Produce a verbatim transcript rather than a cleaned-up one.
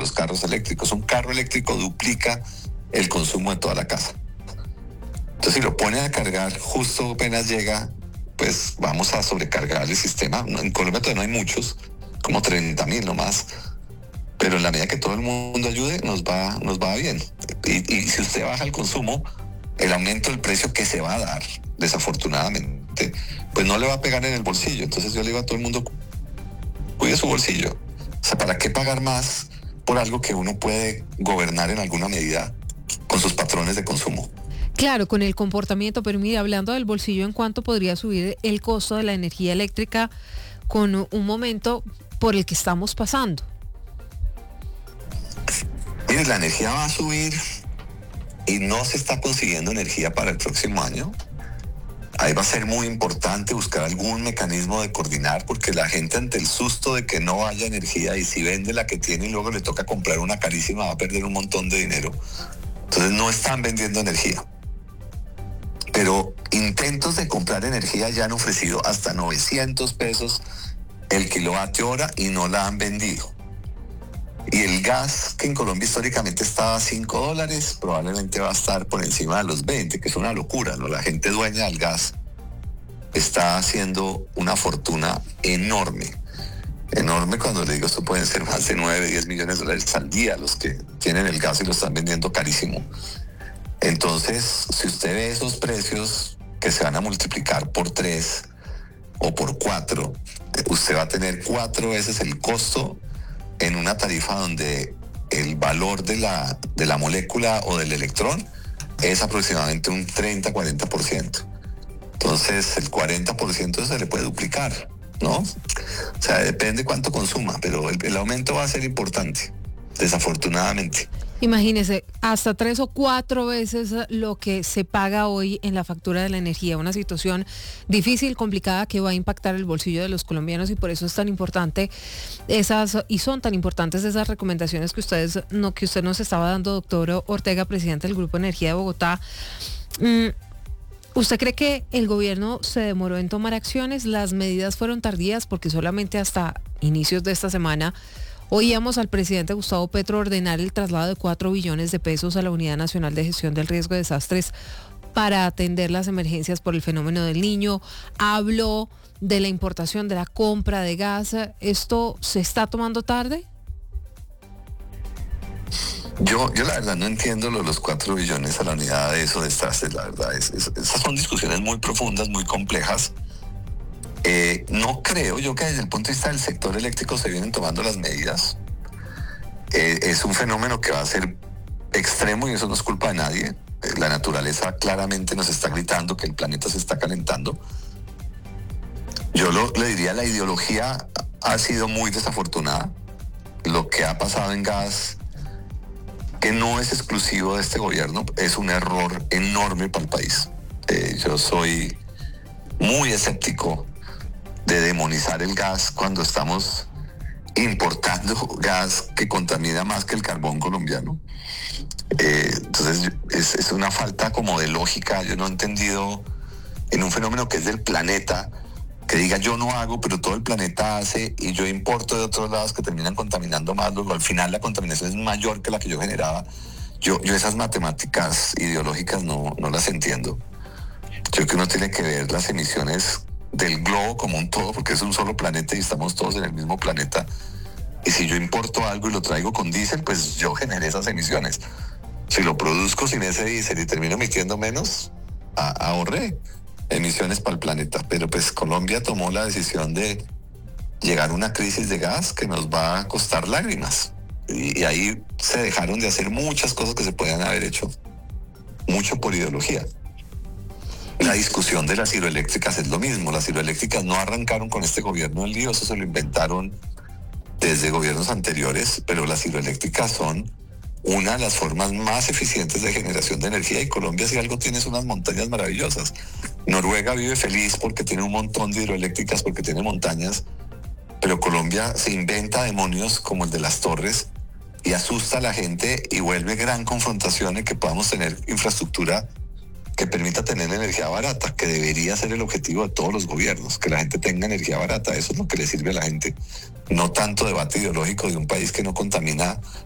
los carros eléctricos. Un carro eléctrico duplica el consumo de toda la casa. Entonces, si lo pone a cargar justo apenas llega, pues vamos a sobrecargar el sistema. En Colombia todavía no hay muchos, como treinta mil nomás, pero en la medida que todo el mundo ayude, nos va, nos va bien. Y, y si usted baja el consumo, el aumento del precio que se va a dar, desafortunadamente, pues no le va a pegar en el bolsillo. Entonces yo le digo a todo el mundo, cuide su bolsillo. O sea, ¿para qué pagar más por algo que uno puede gobernar en alguna medida con sus patrones de consumo? Claro, con el comportamiento, pero mire, hablando del bolsillo, ¿en cuánto podría subir el costo de la energía eléctrica con un momento por el que estamos pasando? Mire, la energía va a subir y no se está consiguiendo energía para el próximo año. Ahí va a ser muy importante buscar algún mecanismo de coordinar, porque la gente, ante el susto de que no haya energía, y si vende la que tiene y luego le toca comprar una carísima, va a perder un montón de dinero. Entonces no están vendiendo energía. Pero intentos de comprar energía ya han ofrecido hasta novecientos pesos el kilovatio hora y no la han vendido. Y el gas, que en Colombia históricamente estaba a cinco dólares, probablemente va a estar por encima de los veinte, que es una locura, ¿no? La gente dueña del gas está haciendo una fortuna enorme. Enorme, cuando le digo esto, pueden ser más de nueve, diez millones de dólares al día los que tienen el gas y lo están vendiendo carísimo. Entonces, si usted ve esos precios que se van a multiplicar por tres o por cuatro, usted va a tener cuatro veces el costo en una tarifa donde el valor de la, de la molécula o del electrón es aproximadamente un treinta a cuarenta por ciento. Entonces, el cuarenta por ciento se le puede duplicar, ¿no? O sea, depende cuánto consuma, pero el, el aumento va a ser importante, desafortunadamente. Imagínese, hasta tres o cuatro veces lo que se paga hoy en la factura de la energía, una situación difícil, complicada, que va a impactar el bolsillo de los colombianos, y por eso es tan importante esas, y son tan importantes esas recomendaciones que ustedes, no, que usted nos estaba dando, doctor Ortega, presidente del Grupo Energía de Bogotá. Mm, ¿Usted cree que el gobierno se demoró en tomar acciones? ¿Las medidas fueron tardías? Porque solamente hasta inicios de esta semana oíamos al presidente Gustavo Petro ordenar el traslado de cuatro billones de pesos a la Unidad Nacional de Gestión del Riesgo de Desastres para atender las emergencias por el fenómeno del Niño. Habló de la importación, de la compra de gas. ¿Esto se está tomando tarde? Yo, yo la verdad no entiendo lo de los cuatro billones a la unidad de esos desastres. La verdad, es, es, esas son discusiones muy profundas, muy complejas. Eh, no creo yo que desde el punto de vista del sector eléctrico se vienen tomando las medidas. Eh, es un fenómeno que va a ser extremo y eso no es culpa de nadie. Eh, la naturaleza claramente nos está gritando que el planeta se está calentando. Yo lo, le diría, la ideología ha sido muy desafortunada. Lo que ha pasado en gas, que no es exclusivo de este gobierno, es un error enorme para el país. Eh, yo soy muy escéptico de demonizar el gas cuando estamos importando gas que contamina más que el carbón colombiano. Eh, entonces es, es una falta como de lógica. Yo no he entendido, en un fenómeno que es del planeta, que diga yo no hago, pero todo el planeta hace, y yo importo de otros lados que terminan contaminando más. Luego al final la contaminación es mayor que la que yo generaba. Yo, yo esas matemáticas ideológicas no, no las entiendo. Yo creo que uno tiene que ver las emisiones del globo como un todo, porque es un solo planeta y estamos todos en el mismo planeta. Y si yo importo algo y lo traigo con diésel, pues yo generé esas emisiones. Si lo produzco sin ese diésel y termino emitiendo menos, a- ahorré emisiones para el planeta. Pero pues Colombia tomó la decisión de llegar a una crisis de gas que nos va a costar lágrimas. Y, y ahí se dejaron de hacer muchas cosas que se podían haber hecho, mucho por ideología. La discusión de las hidroeléctricas es lo mismo. Las hidroeléctricas no arrancaron con este gobierno del lío, eso se lo inventaron desde gobiernos anteriores, pero las hidroeléctricas son una de las formas más eficientes de generación de energía, y Colombia, si algo tiene, es unas montañas maravillosas. Noruega vive feliz porque tiene un montón de hidroeléctricas, porque tiene montañas, pero Colombia se inventa demonios como el de las torres y asusta a la gente y vuelve gran confrontación en que podamos tener infraestructura que permita tener energía barata, que debería ser el objetivo de todos los gobiernos, que la gente tenga energía barata. Eso es lo que le sirve a la gente, no tanto debate ideológico de un país que no contamina